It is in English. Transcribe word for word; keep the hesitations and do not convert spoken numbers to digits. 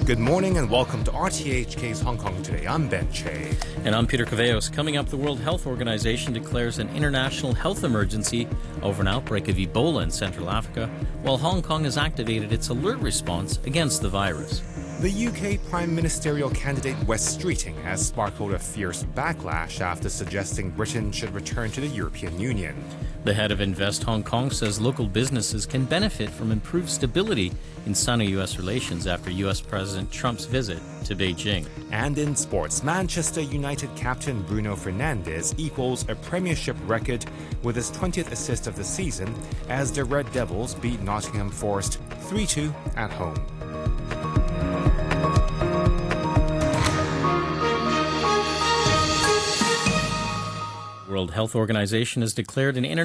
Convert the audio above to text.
Good morning and welcome to R T H K's Hong Kong Today. I'm Ben Che. And I'm Peter Caveos. Coming up, the World Health Organization declares an international health emergency over an outbreak of Ebola in Central Africa, while Hong Kong has activated its alert response against the virus. The U K Prime Ministerial candidate Wes Streeting has sparkled a fierce backlash after suggesting Britain should return to the European Union. The head of Invest Hong Kong says local businesses can benefit from improved stability in Sino-U S relations after U S President Trump's visit to Beijing. And in sports, Manchester United captain Bruno Fernandes equals a Premiership record with his twentieth assist of the season as the Red Devils beat Nottingham Forest three two at home. World Health Organization has declared an international